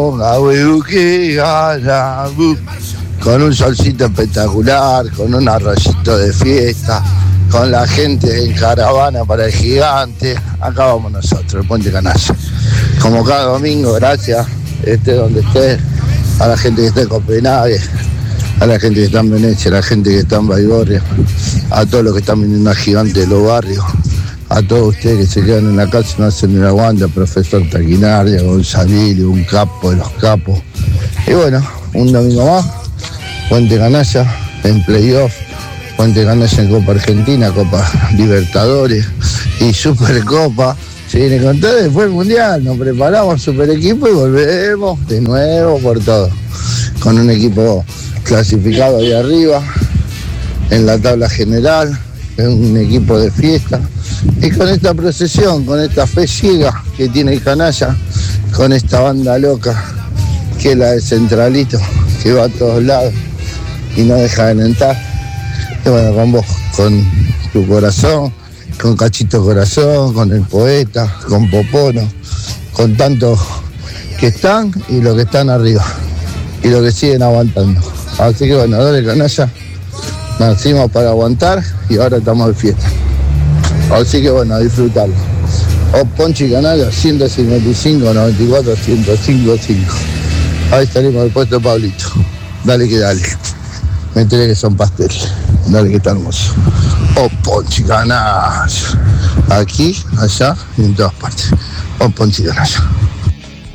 Con un solcito espectacular, con un arroyito de fiesta, con la gente en caravana para el gigante. Acá vamos nosotros, el Puente Canalla. Como cada domingo, gracias, esté donde esté, a la gente que está en Copenhague, a la gente que está en Venecia, a la gente que está en Baigorria, a todos los que están viniendo al gigante de los barrios, a todos ustedes que se quedan en la casa y no hacen el aguante, al profesor Taquinardia, Gonzalillo, un capo de los capos. Y bueno, un domingo más, Puente Canalla en playoff, Puente Canalla en Copa Argentina, Copa Libertadores y Supercopa. Se viene con todo, después el Mundial, nos preparamos super equipo y volvemos de nuevo por todo. Con un equipo clasificado ahí arriba, en la tabla general, un equipo de fiesta. Y con esta procesión, con esta fe ciega que tiene el Canalla, con esta banda loca que es la de Centralito, que va a todos lados y no deja de alentar. Y bueno, con vos, con tu corazón, con Cachito Corazón, con el poeta, con Popono, con tantos que están y los que están arriba y los que siguen aguantando. Así que bueno, dale Canalla, nacimos para aguantar y ahora estamos de fiesta. Así que bueno, a disfrutarlo. Ponchi Canalla, 155, 94, 105, 5. Ahí salimos del puesto de Pablito. Dale que dale. Me enteré que son pasteles. Dale que está hermoso. Ponchi Canalla. Aquí, allá y en todas partes. Ponchi Canalla.